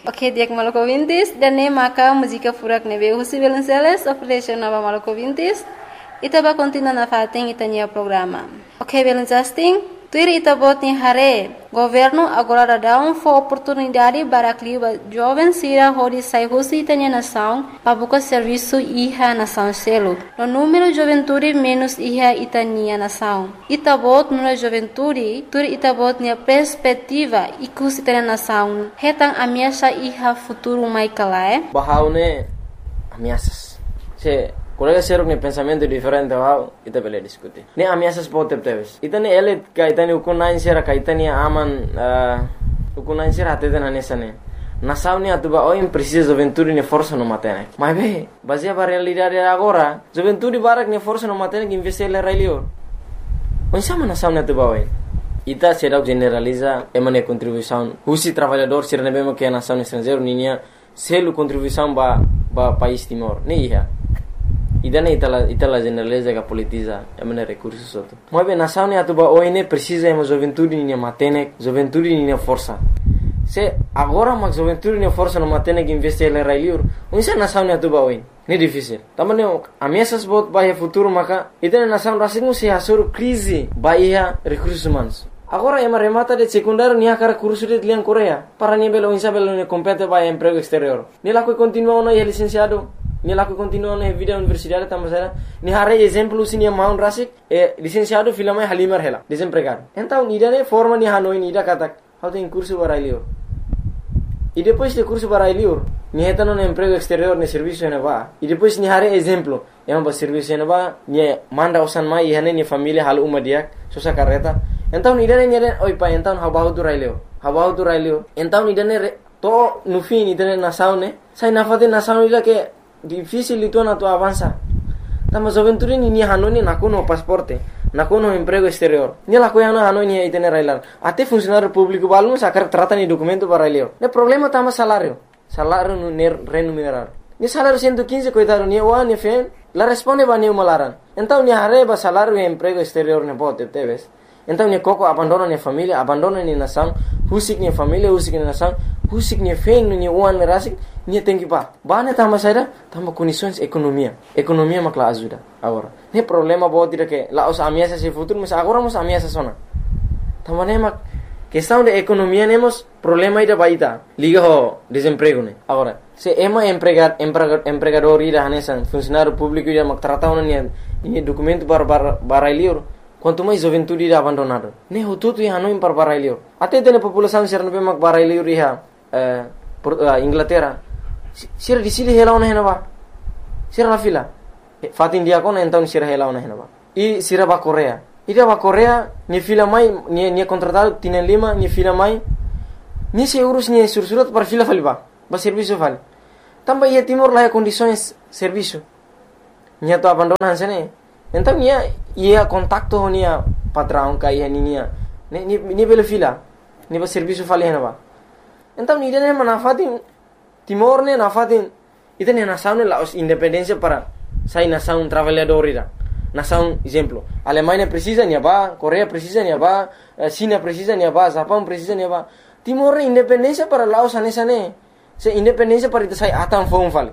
Ok, dia que maluco vintis, dan ne maka música furak nebe husi Belenceles, operation nova maluco vintis, itaba continua na fating itania programa. Ok, Belencasting, tuir itabot ni hare, governo agora dá oportunidade para que jovens sira hodi sai husi itania nação, para buscar serviço iha nação selo. No número de juventude menos iha itania nação. Itabot no juventude, tuir itabot ni perspectiva ikus itania nação. Hetang ameaça iha futuro mai kalae. Bahaune ameaças. Colega seruk ne pensamento diferente wow ita bele diskuti. Ne ameaças pode teves. Ita ne ele kaitani ukunain sera kaitani aman ukunain sera ateden anesane. Nação ne atuba oi precisa juventude ne força no matene. Mas be, baseia para realidade agora, juventude barak ne força no matene que investir le railio. Onsama nação ne atuba oi. Ita será generaliza emane contribuição. Husi trabalhador sera nebema que nação estrangeiro ninia selu contribuição ba país Timor. Ne ia. Idana itala generaliza que politiza emane recursos outro. Mas bem, nação ne atuba oine precisa ema juventude ne matene, juventude ne força. Se agora mas juventude ne força no matene que investir le railiur, unsa nação ne atuba oine. Ne difícil. Tamane ameaças bot bahia futuro maka idana nação rasingu se hasur crise bahia recursos humanos. Agora ema remata de secundário nia cara curso de lian Coreia para ni belo insa belo ne compete bahia emprego exterior. Ni la que continua no licenciado. Ni laku continua na vida universidade tamasera ni hare exemplo sinia maun rasik licenciado filama halimar hela desempregado então idane forma ni hanoi ni ida katak how tem curso barailior e depois de curso barailior ni hetano no emprego exterior ne serviço na va e depois ni hare exemplo ba serviço na va ni manda osan mai hane ni família hal umadiak sosa carreta então idane ni oi pa então habahu tu railio então idane to no fim idane nação ne sai nafate nação ida que difícil itu na tu avança. Tama juventude ni hanoni nakuno pasporte, nakuno emprego exterior. Ni la coia na hanoni itene railar. Até funcionário público balmo sacar trata ni documento para railio. Ne problema tama salário no remunerar. Ni salário 115 coitado ni wa ni fen, la responde ba ni malaran. Então ni arreba salário e emprego exterior ne bote teves. Então ni koko abandona ni família, abandona ni nação, husik ni família, husik ni nação, husik ni fen ni uan rasik. Ni tem que pá. Bane tama saída, tama condições economia. Economia makla ajuda agora. Ne problema bo dire que lá os ameaças se futuro, mas agora os ameaças sona. Tama ne mak questão de economia nemos problema ida baita. Liga ho desemprego ne. Agora, se ema empregador ida hanesan funcionário público ida mak trata ni documento para lior. Quanto mais juventude ida abandonado. Ne ho tudo ia no para lior. Até tem população ser no mak para lior ia Inglaterra. Sira di sini hela ona henaba. Sira la fila. Fatin dia kona então sira hela ona henaba. E sira ba Coreia. Ida ba Coreia ni fila mai ni contratado tienen lima ni fila mai. Ni se urus ni sursurat para fila faliba. Ba serviço fal. Tamba ia Timor la condições serviço. Nia to abandonan sene. Então ia contacto nia patrão ka ia ni bela fila. Ni ba serviço fali henaba. Então ni dene manafatin Timor ne nafatin itene nação ne la independência para sai nação trabalhador ira. Nação exemplo, Alemanha precisa ni ba, Coreia precisa ni ba, China precisa ni ba, Japão precisa ni ba. Timor ne independência para Laos anesane. Se independência para ita sai atan fon fal.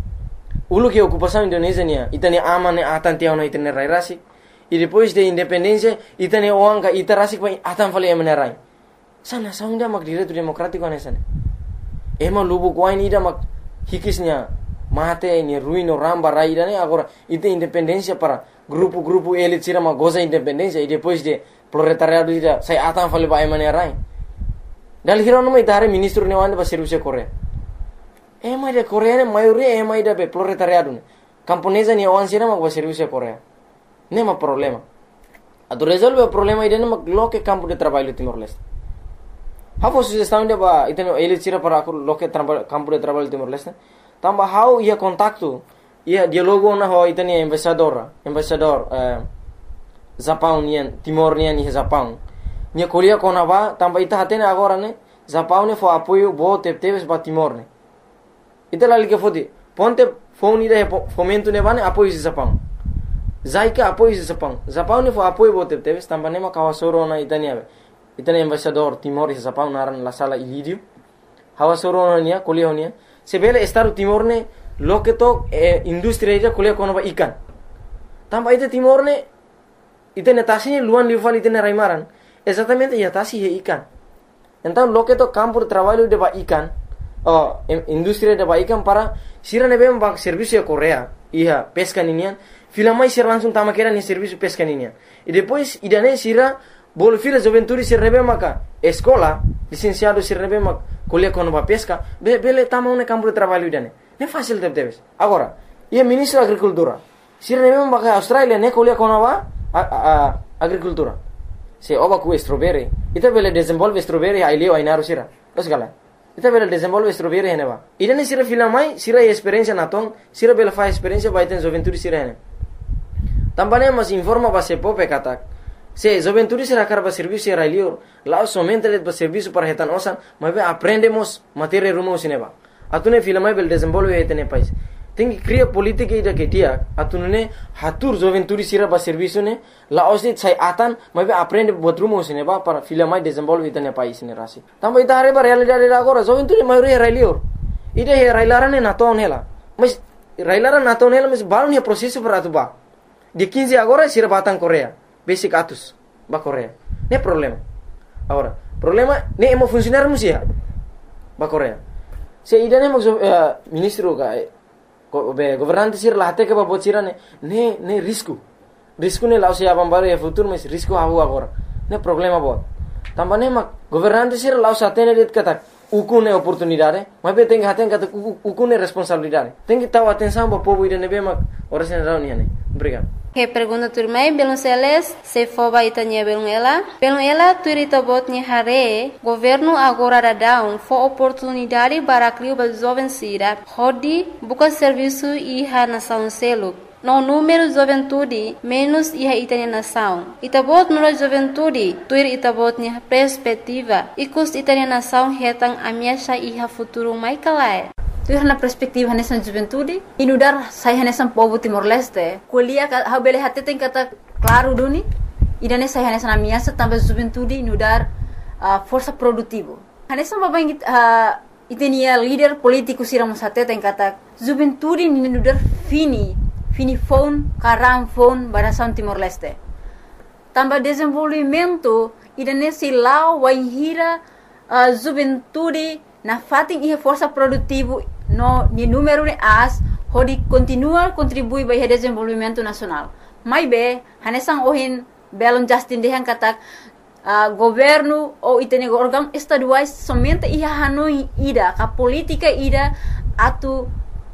Ulu que ocupação Indonésia nia, itane aman atan tiao na itene rai rasik. E depois de independência itane oanga ita rasik pa atan fali amenerai. Sana saunda mak direito democrático anesane. Ema lubu kuain ida mak hikisnya mate ni ruino ramba raida ne agora ite independência para grupo elite sira mak goza independência e depois de proletariado ida sai atan fali ba emane rai. Dal hirono mai dare ministro ne wande ba serviço Coreia. Ema de Coreia ne maioria ema ida be proletariado ne. Camponesa ni wan sira mak ba serviço Coreia. Nema problema. Ado resolve o problema ida ne mak loke campo de trabalho Timor-Leste. How sugestão de ba iteno ele tira para loke campo de trabalho Timor-Leste. Tamba how ia contacto ia dialogo na ho iteni embaixador Japão nian Timor nian ni Japão. Nia kolia kona ba tamba ita hatene agora ne Japão ne fo apoio bo teves ba Timor ne. Ita lali ke fodi ponte phone ida fomento ne bane apoio de Japão. Zaika apoio de Japão. Japão ne fo apoio bo teves tamba ne ma kawasoro na itani ave. Itani embaixador Timor e Japão naran la sala Ilídio. hawa soronia kuliah honia sebele Estado Timor ne loke to industri ida kuliah kono ba ikan tamba ite Timor ne ite netasi luan lival ite raimaran exatamente ya tasi he ikan então loke to campo de trabalho de ba ikan industri de ba ikan para sira nebe ba serviço Korea ia pesca ninian filamai sira langsung tama kera ni serviço pesca ninian e depois idane sira bol fila juventude sira nebe maka escola licenciado sira nebe mak kuliah kono ba pesca bele tama un campo de trabalho idane ne fácil debes agora ia ministro agricultura sira nebe maka Australia ne kuliah kono ba agricultura se oba ku strawberry ita bele desenvolve strawberry ai leo ai naru sira os gala ita bele desenvolve strawberry heneba idane sira filamai sira experiência naton sira bele fa experiência ba iten juventude sira hene tambane mas informa ba se pope katak se juventude sira karba serviço era leo lá somente le ba serviço para hetan osan mas aprendemos matéria rumo sineba atune filamai bele desenvolve hetene pais tem cria política ida ketia atunune hatur juventude sira ba serviço ne la osit sai atan mas aprende botrumo sineba para filamai desenvolve hetene pais ne rasi tamba ida hare ba realidade agora juventude maioria era leo ida he railarane naton hela mas railaran naton hela mas balon he processo para atuba de 15 agora sira batang Korea basic atus ba Korea ne problema agora problema ne emo funcionar musia ba Korea se ida ne ministro ka governante sir lahte ke babot sira ne risco ne lao se abam baru ya futuro mas risco havu agora ne problema bot tambane mak governante sir lao satene dit kata ukune oportunidade mas be tem haten kata ukune responsabilidade tem que tahu atenção bo povo ida ne be mak orasen rauni ne obrigado. Que pergunta turmai belum seles se foba itanya belum ela turita botnya hare governo agora dadão fo oportunidade para criar ba jovem sira hodi buka serviço iha nação selo no número juventude menos iha itanya nação itabot nura juventude tuir itabotnya perspectiva ikus itanya nação hetang amiasha iha futuro mai kalai. Tu na perspektiva nessa juventude inudar sai nessa povo Timor-Leste kuliah ha bele hatte tem kata claro duni idane sai nessa na miasa também juventude inudar força produtivo nessa baba itenia líder político siramos hatte tem kata juventude inudar fini phone karam phone barasan Timor-Leste também desenvolvimento idane silau waihira juventude na fating ia força produtivo no ni número de as hodi continua contribui para o desenvolvimento nacional mai be hanesang ohin belon justin dehan katak governo ou itene órgão estaduais somente ia hanoi ida ka política ida atu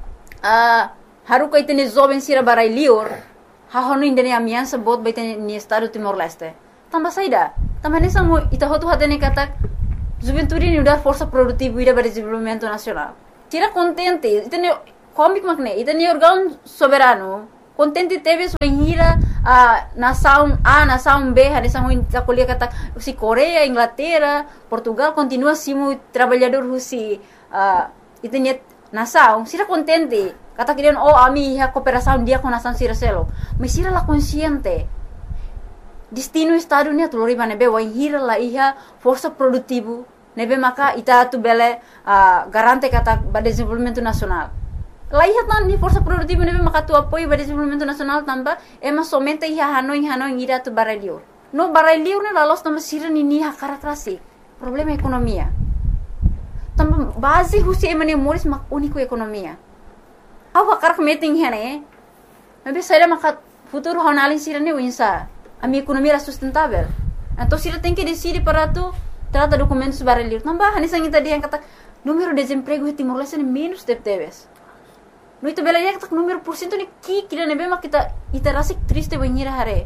haruka itene jovem sira barai lior ha hanoi indene amiansa bot baitene ni estado Timor-Leste tamba saida tamba hanesang ita hotu hatene katak juventude ni udar força produtiva ida para desenvolvimento nacional tira contente itene comic makne itene órgão soberano contente teve soinhira nação A nação B hanesang ita kuliah kata si Korea Inglaterra Portugal continua simu trabalhador husi itene nação sira contente kata kirian ami ha cooperação dia com nação sira selo mas sira la consciente destino estado ni atulori banebe waihira la iha força produtivo nebe maka ita tu bele garante kata ba desenvolvimento nacional la iha tan ni força produtivo nebe maka tu apoio ba desenvolvimento nacional tamba ema somente iha hanoi ira tu barelio no barelio ne la los tamba sira ni ha karakrasi problema ekonomia tamba base husi emane moris mak unico ekonomia awa karak meeting hene nebe saira maka futuro honalin sira ni winsa a minha economia era sustentável. Então, se ele tem que decidir para tu trata documentos barulhos, não vai. Nessa gente dia kata número de desemprego em Timor-Leste é menos de teves. No itu bela dia kata número porcento ni kira nebe mak kita rasa triste banhir hare.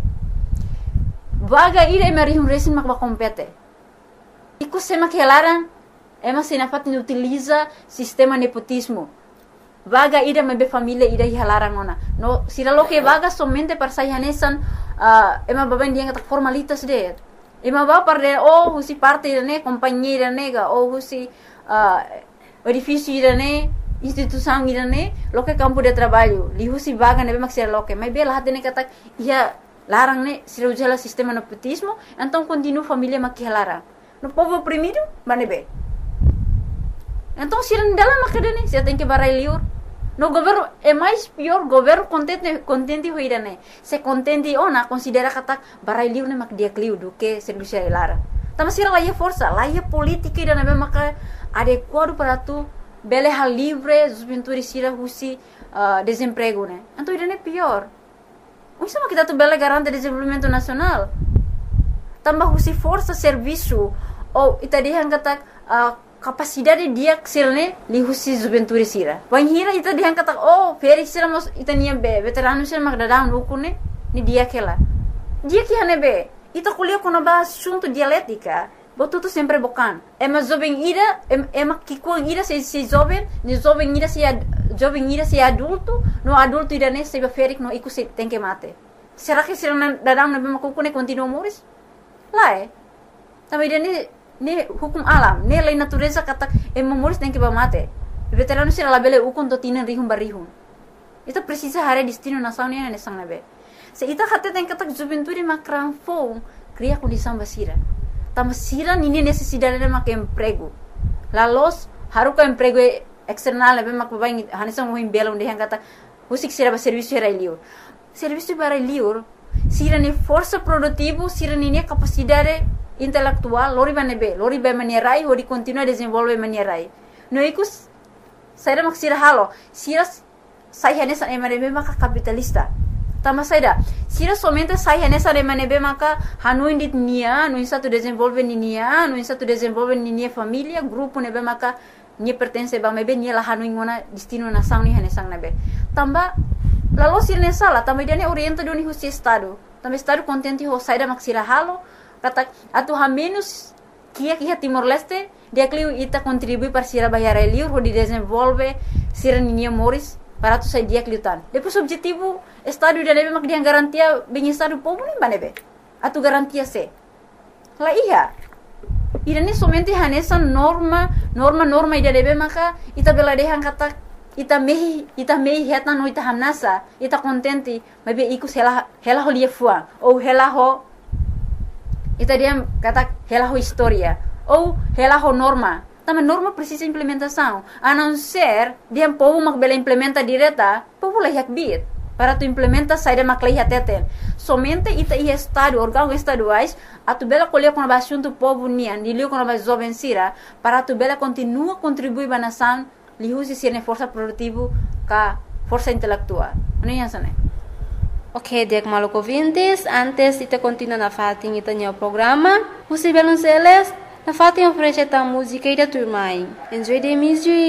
Vaga ira emerihum resin mak bakompete. Iku sema kelaran ema sinafat ni utiliza sistema nepotismo. Vaga ida mebe família ida hilaran ona. No sira lo que vaga somente para sayanesan ema baban dia kata formalitas de. Ema ba parde husi parte ne companhia nega husi edifício ne instituição ne lo que campo de trabalho. Li husi vaga nebe mak sira lo que mai bela hatene kata ia larang ne sira ujala sistema nepotismo, então continua família mak hilaran. No povo oprimido, banebe. Então, se não dela macadane, você tem que barai liur. No governo é mais pior, governo contente hoira né. Se contente ona considera kata barai liur né mak dia kliu do que serviço lara. Tama sira lá força, lá política ida né maka adequado para tu bele hal livre, juventude sira husi desemprego né. Então ida né pior. Isso mak kita tu bele garante desenvolvimento nacional. Tambah husi força serviço ou ita dia kata capacidade dia sirne li husi juventude sira. Banhira ita dia kata feri sira mos ita nia be veterano sira mak dadang ukune ni dia kela. Dia que hane be ita kuliah kono ba assunto dialética. Botu tu sempre bokan. Ema jovem ira ema kikuang ira se jovem, ni jovem ira se adulto, no adulto ira ne se ferik no iku se tem que mate. Será que sira dadang na be makukune continua moris? Lá Também ne hukum alam, ne lei natureza kata moris tem que ba mate. Veterano sira labele ukon to tinan rihum barihum. Ita precisa hare destino nação ne ne sang nabe. Se ita kata tem kata juventude makran fo cria condição basira. Tama sira nini necessidade de mak emprego. La los haruka emprego external nabe mak babai hanisang mo himbela onde hang kata usik sira ba serviço era liur. Serviço para liur sira ni força produtivo, sira ni capacidade intelectual, lori ba manierai, ori continua a desenvolver manierai. No ikus saira mak sira halo, sira sai hanesa emanebe maka capitalista. Tama saida, sira somente sai hanesa emanebe maka hanuin dit nia, no insa tu desenvolver nia, no insa tu desenvolver nia família, grupo nebe maka ni pertence ba mebe ni la hanuin ngona destino nação ni hanesang nebe. Tamba lalu sira ne sala, tamba dia ne orienta do ni husi estado. Tamba estado contente ho saida mak sira halo, kata atu ha menos kia Timor Leste, dia kliu ita contribui para sira bayar liur ho di desenvolve sira nia moris para tu sai dia kliutan. Depois objetivo estado dia nebe mak dia garantia bem estado povo nem banebe. Atu garantia se. La iya. Ida ni somente hanesa norma ida nebe maka ita bela dehan kata ita mehi heta no ita hanasa ita contente mebe ikus hela ho lia fuang ou hela ho ita dia kata hela ho historia ou hela ho norma. Tama norma precisa implementação. A não ser dia povo mak bela implementa direta, povo lah yak bit. Para tu implementa saída mak lah teten. Somente ita ia estado, órgão estaduais, a tu bela colher com a assunto povo nian, dilio com a jovem sira, para tu bela continua contribuir ba nação, li usi sirne força produtivo ka força intelectual. Ano yan sana? Ok, dek maluco vintes, antes ita continua na fatin ita nyo programa, usi belon seles, na fatin oferece ta música ida turmai. Enjoy the music.